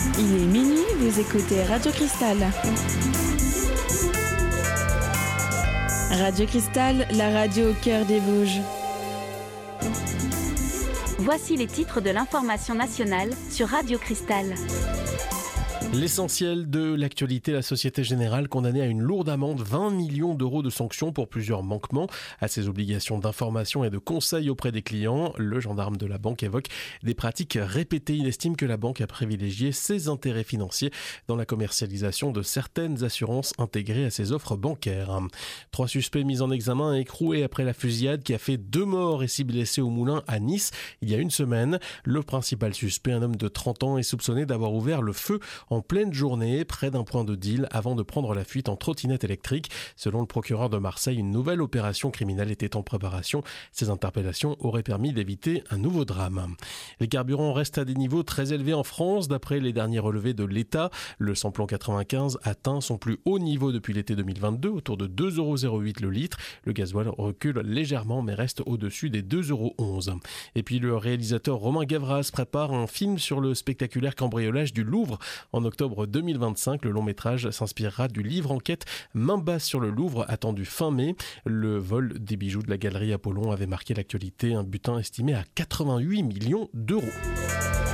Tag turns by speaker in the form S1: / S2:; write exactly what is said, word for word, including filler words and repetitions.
S1: Il est minuit, vous écoutez Radio Cristal. Radio Cristal, la radio au cœur des Vosges.
S2: Voici les titres de l'information nationale sur Radio Cristal.
S3: L'essentiel de l'actualité, la Société Générale condamnée à une lourde amende, vingt millions d'euros de sanctions pour plusieurs manquements à ses obligations d'information et de conseil auprès des clients. Le gendarme de la banque évoque des pratiques répétées. Il estime que la banque a privilégié ses intérêts financiers dans la commercialisation de certaines assurances intégrées à ses offres bancaires. Trois suspects mis en examen et écroués après la fusillade qui a fait deux morts et six blessés au Moulin à Nice il y a une semaine. Le principal suspect, un homme de trente ans, est soupçonné d'avoir ouvert le feu en pleine journée près d'un point de deal avant de prendre la fuite en trottinette électrique. Selon le procureur de Marseille, une nouvelle opération criminelle était en préparation. Ces interpellations auraient permis d'éviter un nouveau drame. Les carburants restent à des niveaux très élevés en France. D'après les derniers relevés de l'État, le samplon quatre-vingt-quinze atteint son plus haut niveau depuis l'été deux mille vingt-deux, autour de deux euros zéro huit le litre. Le gasoil recule légèrement mais reste au-dessus des deux euros onze. Et puis le réalisateur Romain Gavras prépare un film sur le spectaculaire cambriolage du Louvre. En octobre deux mille vingt-cinq, le long métrage s'inspirera du livre enquête Main basse sur le Louvre, attendu fin mai. Le vol des bijoux de la galerie Apollon avait marqué l'actualité, un butin estimé à quatre-vingt-huit millions d'euros.